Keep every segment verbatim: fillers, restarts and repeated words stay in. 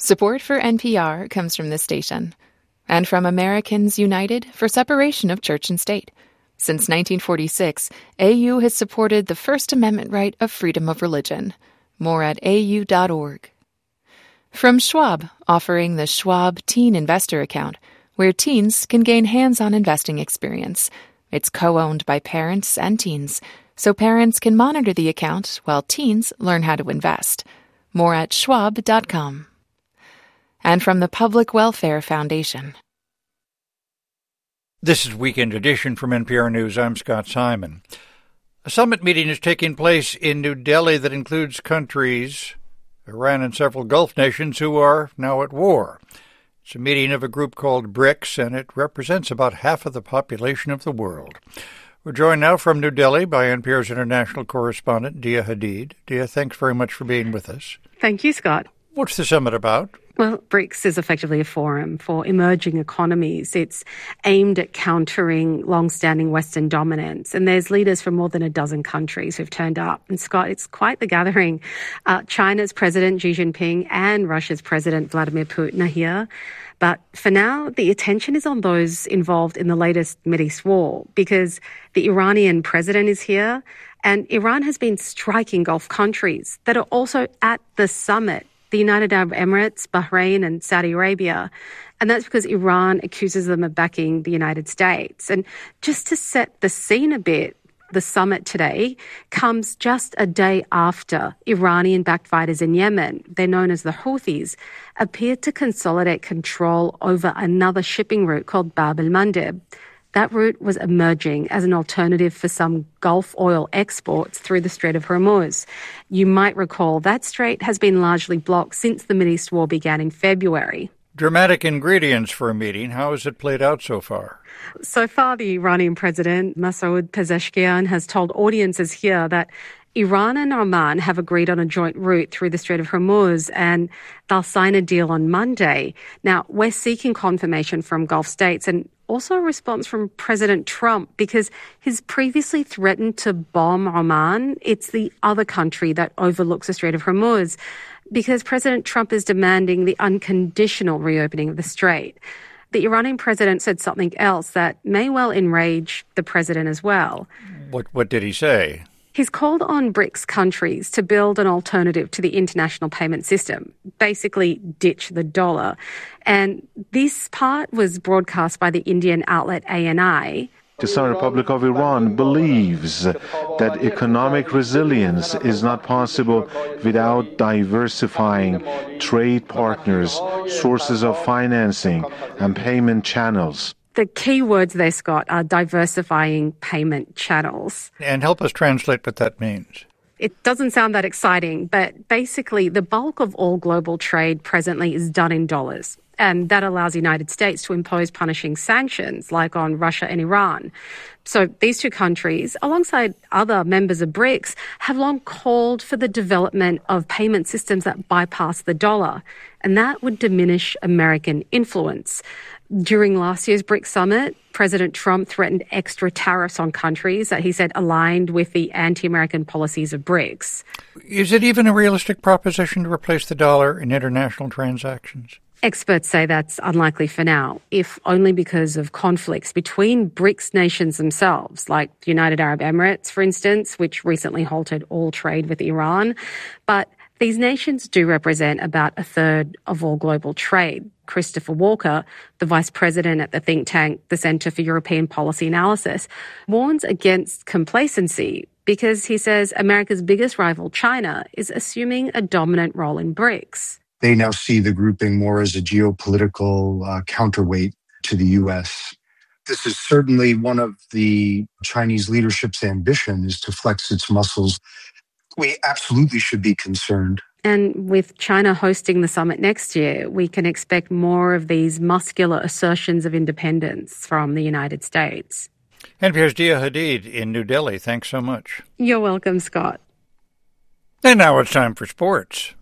Support for N P R comes from this station and from Americans United for Separation of Church and State. Since nineteen forty-six, A U has supported the First Amendment right of freedom of religion. More at A U dot org. From Schwab, offering the Schwab Teen Investor Account, where teens can gain hands-on investing experience. It's co-owned by parents and teens, so parents can monitor the account while teens learn how to invest. More at schwab dot com. And from the Public Welfare Foundation. This is Weekend Edition from N P R News. I'm Scott Simon. A summit meeting is taking place in New Delhi that includes countries, Iran and several Gulf nations, who are now at war. It's a meeting of a group called BRICS, and it represents about half of the population of the world. We're joined now from New Delhi by N P R's international correspondent, Dia Hadid. Dia, thanks very much for being with us. Thank you, Scott. What's the summit about? Well, BRICS is effectively a forum for emerging economies. It's aimed at countering long-standing Western dominance. And there's leaders from more than a dozen countries who've turned up. And Scott, it's quite the gathering. Uh, China's President Xi Jinping and Russia's President Vladimir Putin are here. But for now, the attention is on those involved in the latest Mideast war because the Iranian president is here and Iran has been striking Gulf countries that are also at the summit. The United Arab Emirates, Bahrain and Saudi Arabia. And that's because Iran accuses them of backing the United States. And just to set the scene a bit, the summit today comes just a day after Iranian-backed fighters in Yemen, they're known as the Houthis, appeared to consolidate control over another shipping route called Bab el-Mandeb. That route was emerging as an alternative for some Gulf oil exports through the Strait of Hormuz. You might recall that strait has been largely blocked since the Mideast war began in February. Dramatic ingredients for a meeting. How has it played out so far? So far, the Iranian president, Masoud Pezeshkian, has told audiences here that Iran and Oman have agreed on a joint route through the Strait of Hormuz and they'll sign a deal on Monday. Now, we're seeking confirmation from Gulf states and also a response from President Trump because he's previously threatened to bomb Oman. It's the other country that overlooks the Strait of Hormuz because President Trump is demanding the unconditional reopening of the strait. The Iranian president said something else that may well enrage the president as well. What, what did he say? He's called on BRICS countries to build an alternative to the international payment system, basically ditch the dollar. And this part was broadcast by the Indian outlet A N I. The Islamic Republic of Iran believes that economic resilience is not possible without diversifying trade partners, sources of financing, and payment channels. The key words there, Scott, are diversifying payment channels. And help us translate what that means. It doesn't sound that exciting, but basically the bulk of all global trade presently is done in dollars. And that allows the United States to impose punishing sanctions like on Russia and Iran. So these two countries, alongside other members of BRICS, have long called for the development of payment systems that bypass the dollar. And that would diminish American influence. During last year's BRICS summit, President Trump threatened extra tariffs on countries that he said aligned with the anti-American policies of BRICS. Is it even a realistic proposition to replace the dollar in international transactions? Experts say that's unlikely for now, if only because of conflicts between BRICS nations themselves, like the United Arab Emirates, for instance, which recently halted all trade with Iran. But these nations do represent about a third of all global trade. Christopher Walker, the vice president at the think tank, the Centre for European Policy Analysis, warns against complacency because he says America's biggest rival, China, is assuming a dominant role in BRICS. They now see the grouping more as a geopolitical uh, counterweight to the U S. This is certainly one of the Chinese leadership's ambition is to flex its muscles. We absolutely should be concerned. And with China hosting the summit next year, we can expect more of these muscular assertions of independence from the United States. N P R's Dia Hadid in New Delhi. Thanks so much. You're welcome, Scott. And now it's time for sports.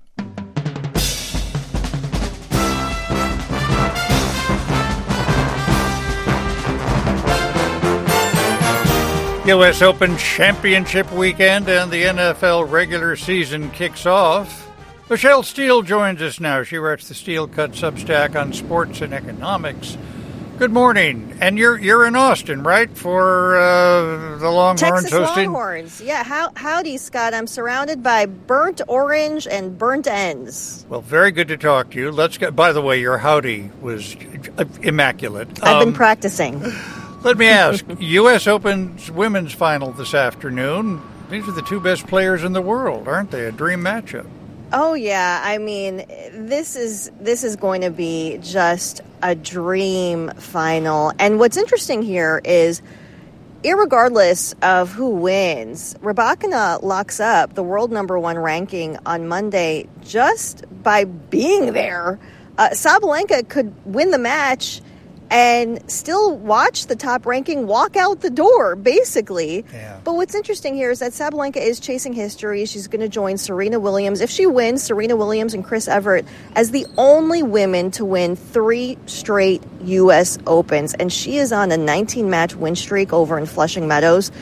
U S Open Championship weekend and the N F L regular season kicks off. Michelle Steele joins us now. She writes the Steel Cut Substack on sports and economics. Good morning. And you're you're in Austin, right, for uh, the Longhorns Texas hosting? Longhorns. Yeah, how, howdy, Scott. I'm surrounded by burnt orange and burnt ends. Well, very good to talk to you. Let's get. By the way, your howdy was immaculate. I've um, been practicing. Let me ask, U S Open's women's final this afternoon. These are the two best players in the world, aren't they? A dream matchup. Oh yeah, I mean, this is this is going to be just a dream final. And what's interesting here is, irregardless of who wins, Rybakina locks up the world number one ranking on Monday just by being there. Uh, Sabalenka could win the match and still watch the top ranking walk out the door, basically. Yeah. But what's interesting here is that Sabalenka is chasing history. She's going to join Serena Williams. If she wins, Serena Williams and Chris Evert as the only women to win three straight U S Opens. And she is on a nineteen-match win streak over in Flushing Meadows.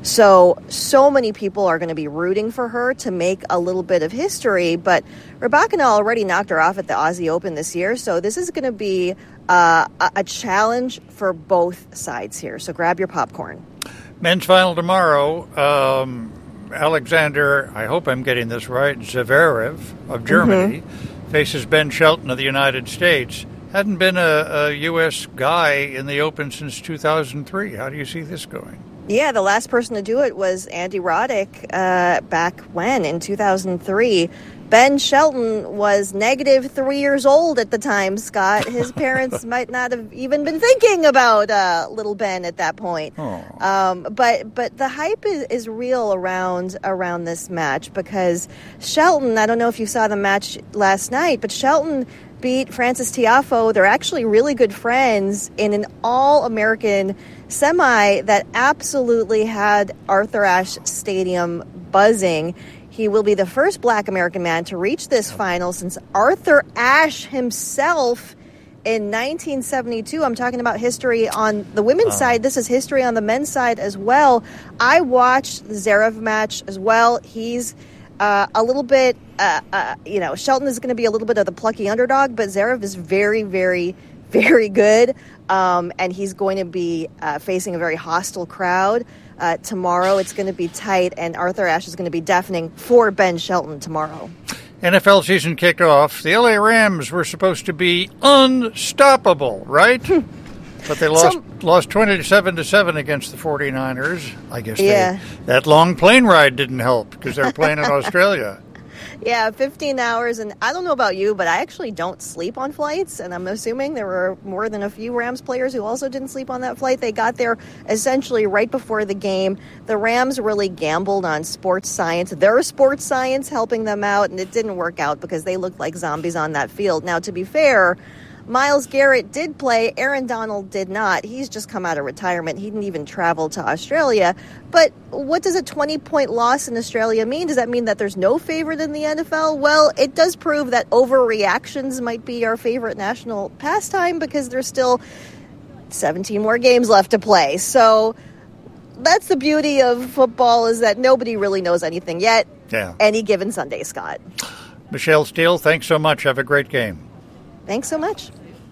So, so many people are going to be rooting for her to make a little bit of history. But Rybakina already knocked her off at the Aussie Open this year. So this is going to be uh, a, a challenge for both sides here. So grab your popcorn. Men's final tomorrow. Um, Alexander, I hope I'm getting this right, Zverev of Germany, mm-hmm. faces Ben Shelton of the United States. Hadn't been a, a U S guy in the Open since two thousand three. How do you see this going? Yeah, the last person to do it was Andy Roddick uh, back when, in two thousand three. Ben Shelton was negative three years old at the time, Scott. His parents might not have even been thinking about uh, little Ben at that point. Um, but but the hype is, is real around around this match because Shelton, I don't know if you saw the match last night, but Shelton beat Frances Tiafoe. They're actually really good friends in an all-American semi that absolutely had Arthur Ashe Stadium buzzing. He will be the first black American man to reach this final since Arthur Ashe himself in nineteen seventy-two. I'm talking about history on the women's wow. side. This is history on the men's side as well. I watched the Zverev match as well. He's uh, a little bit, uh, uh, you know, Shelton is going to be a little bit of the plucky underdog, but Zverev is very, very, very good. Um, and he's going to be uh, facing a very hostile crowd. Uh, tomorrow it's going to be tight, and Arthur Ashe is going to be deafening for Ben Shelton tomorrow. N F L season kicked off. The L A Rams were supposed to be unstoppable, right? But they lost so, lost twenty-seven to seven against the 49ers. I guess yeah. they, that long plane ride didn't help because they were playing in Australia. Yeah, fifteen hours, and I don't know about you, but I actually don't sleep on flights, and I'm assuming there were more than a few Rams players who also didn't sleep on that flight. They got there essentially right before the game. The Rams really gambled on sports science, their sports science helping them out, and it didn't work out because they looked like zombies on that field. Now, to be fair, Myles Garrett did play. Aaron Donald did not. He's just come out of retirement. He didn't even travel to Australia. But what does a twenty-point loss in Australia mean? Does that mean that there's no favorite in the N F L? Well, it does prove that overreactions might be our favorite national pastime because there's still seventeen more games left to play. So that's the beauty of football, is that nobody really knows anything yet. Yeah. Any given Sunday, Scott. Michelle Steele, thanks so much. Have a great game. Thanks so much.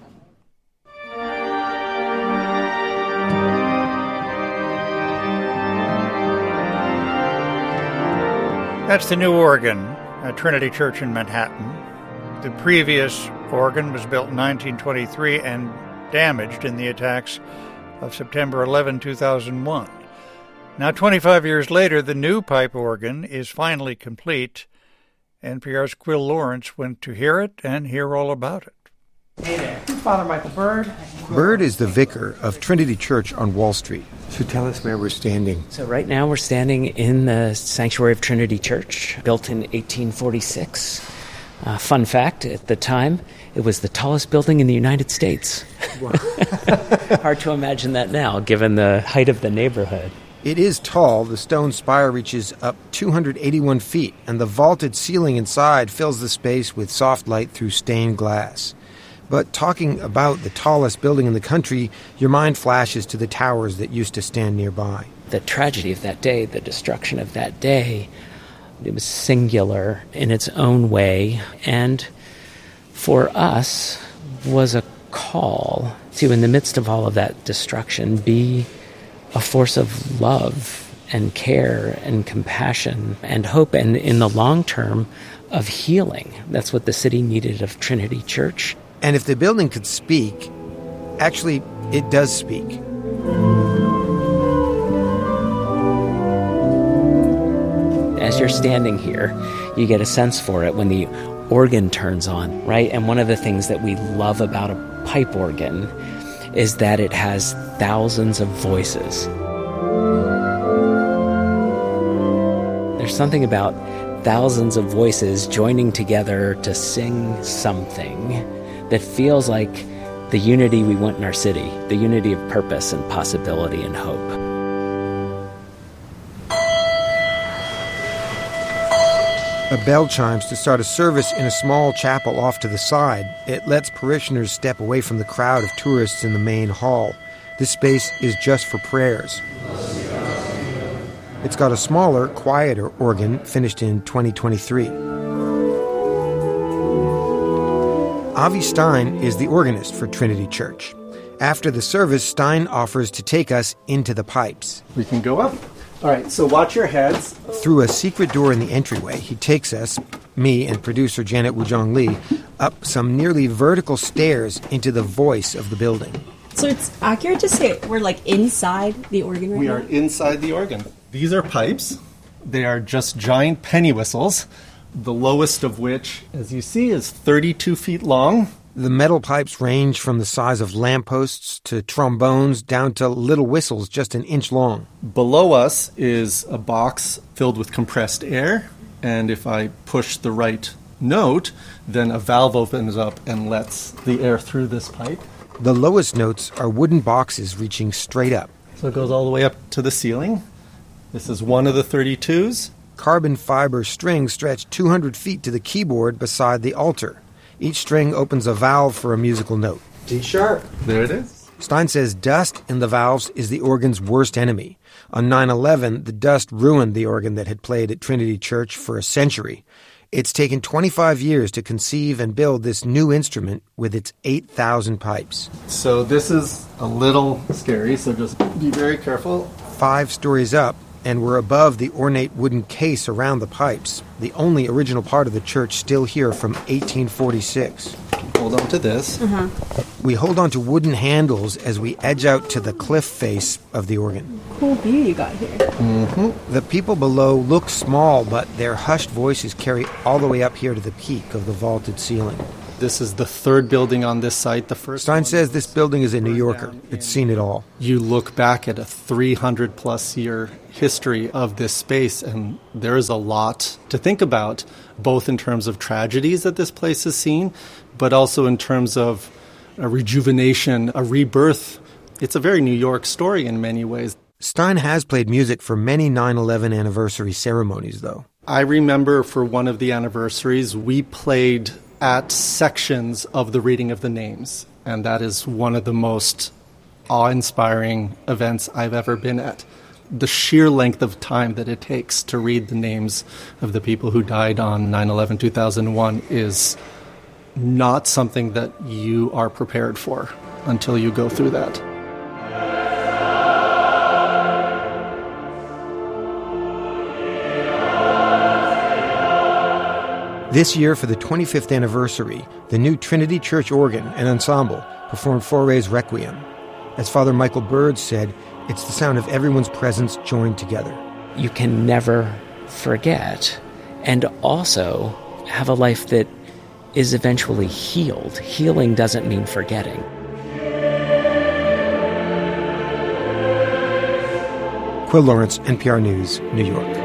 That's the new organ at Trinity Church in Manhattan. The previous organ was built in nineteen twenty-three and damaged in the attacks of September eleventh, two thousand one. Now, twenty-five years later, the new pipe organ is finally complete. N P R's Quill Lawrence went to hear it and hear all about it. Hey there, Father Michael Bird. Bird is the vicar of Trinity Church on Wall Street. So tell us where we're standing. So right now we're standing in the sanctuary of Trinity Church, built in eighteen forty-six. Uh, fun fact, at the time, it was the tallest building in the United States. Wow. Hard to imagine that now, given the height of the neighborhood. It is tall. The stone spire reaches up two hundred eighty-one feet, and the vaulted ceiling inside fills the space with soft light through stained glass. But talking about the tallest building in the country, your mind flashes to the towers that used to stand nearby. The tragedy of that day, the destruction of that day, It was singular in its own way, and for us was a call to, in the midst of all of that destruction, be a force of love and care and compassion and hope, and in the long term, of healing. That's what the city needed of Trinity Church. And if the building could speak, actually, it does speak. As you're standing here, you get a sense for it when the organ turns on, right? And one of the things that we love about a pipe organ is that it has thousands of voices. There's something about thousands of voices joining together to sing something that feels like the unity we want in our city, the unity of purpose and possibility and hope. A bell chimes to start a service in a small chapel off to the side. It lets parishioners step away from the crowd of tourists in the main hall. This space is just for prayers. It's got a smaller, quieter organ finished in twenty twenty-three. Avi Stein is the organist for Trinity Church. After the service, Stein offers to take us into the pipes. We can go up. All right, so watch your heads. Through a secret door in the entryway, he takes us, me and producer Janet Woo-jong Lee, up some nearly vertical stairs into the voice of the building. So it's accurate to say we're like inside the organ right we now? We are inside the organ. These are pipes. They are just giant penny whistles, the lowest of which, as you see, is thirty-two feet long. The metal pipes range from the size of lampposts to trombones down to little whistles just an inch long. Below us is a box filled with compressed air, and if I push the right note, then a valve opens up and lets the air through this pipe. The lowest notes are wooden boxes reaching straight up. So it goes all the way up to the ceiling. This is one of the thirty-twos. Carbon fiber strings stretch two hundred feet to the keyboard beside the altar. Each string opens a valve for a musical note. D sharp. There it is. Stein says dust in the valves is the organ's worst enemy. On nine eleven, the dust ruined the organ that had played at Trinity Church for a century. It's taken twenty-five years to conceive and build this new instrument with its eight thousand pipes. So this is a little scary, so just be very careful. Five stories up, and we're above the ornate wooden case around the pipes, the only original part of the church still here from eighteen forty-six. Hold on to this. Uh-huh. We hold on to wooden handles as we edge out to the cliff face of the organ. Cool view you got here. Mm-hmm. The people below look small, but their hushed voices carry all the way up here to the peak of the vaulted ceiling. This is the third building on this site. The first Stein says this building is a New Yorker. It's seen it all. You look back at a three hundred plus year history of this space, and there is a lot to think about, both in terms of tragedies that this place has seen, but also in terms of a rejuvenation, a rebirth. It's a very New York story in many ways. Stein has played music for many nine eleven anniversary ceremonies, though. I remember for one of the anniversaries, we played at sections of the reading of the names, and that is one of the most awe-inspiring events I've ever been at. The sheer length of time that it takes to read the names of the people who died on nine eleven two thousand one is not something that you are prepared for until you go through that. This year, for the twenty-fifth anniversary, the new Trinity Church organ and ensemble performed Fauré's Requiem. As Father Michael Bird said, it's the sound of everyone's presence joined together. You can never forget, and also have a life that is eventually healed. Healing doesn't mean forgetting. Quill Lawrence, N P R News, New York.